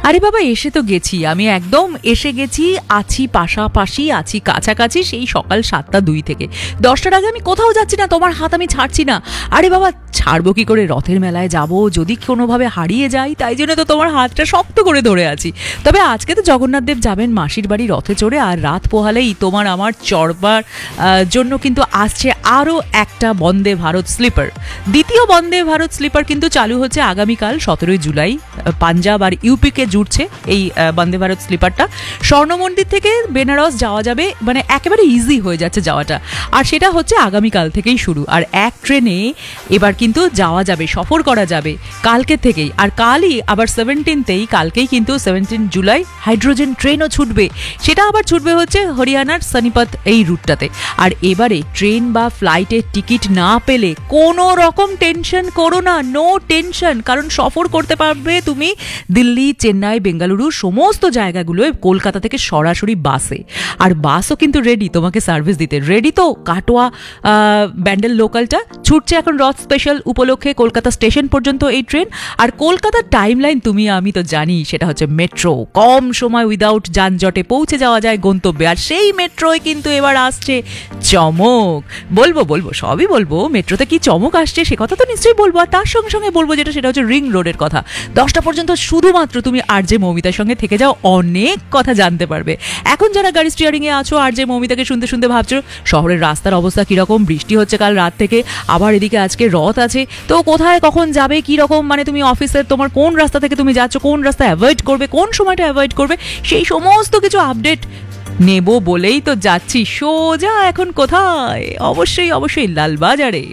আরে বাবা, এসে তো গেছি, আমি একদম এসে গেছি, আছি পাশাপাশি, আছি কাছাকাছি সেই সকাল 7টা 2 থেকে 10টার আগে আমি কোথাও যাচ্ছি না, তোমার হাত আমি ছাড়ছি না। আরে বাবা, ছাড়বো কি করে? রথের মেলায় যাব, যদি কোনোভাবে হারিয়ে যাই, তাই জন্য তো তোমার হাতটা শক্ত করে ধরে আছি। তবে আজকে তো জগন্নাথ দেব যাবেন মাসির বাড়ি রথে চড়ে, আর রাত পোহালেই তোমার আমার চড়বার জন্য কিন্তু আসছে আরও একটা বন্দে ভারত স্লিপার। দ্বিতীয় বন্দে ভারত স্লিপার কিন্তু চালু হচ্ছে আগামীকাল 17 জুলাই। পাঞ্জাব আর ইউপিকে জুড়ছে এই বন্দে ভারত স্লিপারটা। স্বর্ণমন্দির থেকে বেনারস যাওয়া যাবে, মানে একেবারে ইজি হয়ে যাচ্ছে যাওয়াটা। আর সেটা হচ্ছে আগামীকাল থেকেই শুরু। আর এক ট্রেনে এবার কিন্তু যাওয়া যাবে, সফর করা যাবে কালকে থেকেই। আর কালই আবার 17তেই, কালকেই কিন্তু 17 জুলাই হাইড্রোজেন ট্রেনও ছুটবে। সেটা আবার ছুটবে হচ্ছে হরিয়ানার সনিপত এই রুটটাতে। আর এবারে ট্রেন বা ফ্লাইটের টিকিট না পেলে কোনো রকম টেনশন করো না, নো টেনশন, কারণ সফর করতে পারবে তুমি দিল্লি, চেন্নাই, বেঙ্গালুরু সমস্ত জায়গাগুলোয় কলকাতা থেকে সরাসরি বাসে। আর বাসও কিন্তু রেডি তোমাকে সার্ভিস দিতে। রেডি তো কাটোয়া ব্যান্ডেল লোকালটা ছুটছে এখন রথ স্পেশাল উপলক্ষে কলকাতা স্টেশন পর্যন্ত এই ট্রেন। আর কলকাতার টাইমলাইন তুমি আমি তো জানি, সেটা হচ্ছে মেট্রো। কম সময় উইদাউট যানজটে পৌঁছে যাওয়া যায় গন্তব্যে। আর সেই মেট্রোয় কিন্তু এবার আসছে চমক। বলবো সবই বলবো, মেট্রোতে কি চমক আসছে সে কথা তো নিশ্চয়ই বলবো। আর তার সঙ্গে সঙ্গে বলবো সেটা হচ্ছে রিং রোডের কথা। 10টা পর্যন্ত শুধুমাত্র তুমি আরজে মৌমিতার সঙ্গে থেকে যাও, অনেক কথা জানতে পারবে। এখন যারা গাড়ি স্টিয়ারিং এ আছো, আরজে মৌমিতাকে শুনতে শুনতে ভাবছো শহরের রাস্তার অবস্থা কিরকম, বৃষ্টি হচ্ছে কাল রাত থেকে, আবার এদিকে আজকে রথ আছে, তো কোথায় কখন যাবে, কি রকম, মানে তুমি অফিসের তোমার কোন রাস্তা থেকে তুমি যাচ্ছ, কোন রাস্তা অ্যাভয়েড করবে, কোন সময়টা অ্যাভয়েড করবে, সেই সমস্ত কিছু আপডেট নেব বলেই তো যাচ্ছি সোজা এখন কোথায়, অবশ্যই লালবাজারে।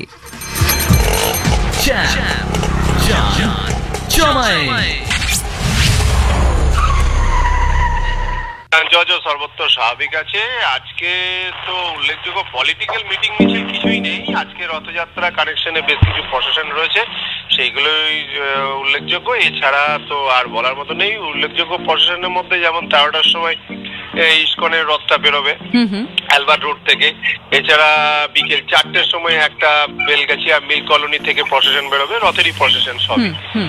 সর্বত্র স্বাভাবিক আছে। আজকে তো উল্লেখযোগ্য পলিটিক্যাল মিটিং মিছিল কিছুই নেই। আজকে রথযাত্রা কানেকশনে বেশ কিছু প্রশাসন রয়েছে, সেইগুলোই উল্লেখযোগ্য। এছাড়া তো আর বলার মতো নেই। উল্লেখযোগ্য প্রশাসনের মধ্যে যেমন 13টার সময় ইস্কনের রথটা বেরোবে অ্যালবার্ট রোড থেকে। এছাড়া বিকেল 4টের সময় একটা বেলগাছিয়া মিল কলোনি থেকে প্রশাসন বেরোবে, রথেরই প্রশাসন সবই।